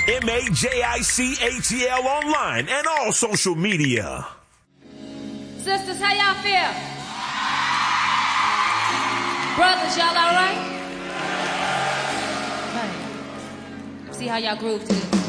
MAJICATL online and all social media. Sisters, how y'all feel? Brothers, y'all all right? See how y'all groove to this.